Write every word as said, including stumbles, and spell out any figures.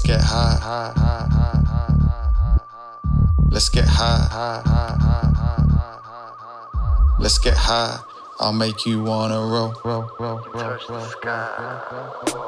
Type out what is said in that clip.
get high, high, high, high, high, high, high. Let's get high, high, high, high, high, high. Let's get high. I'll make you wanna roll, roll, roll, roll, roll, roll, roll.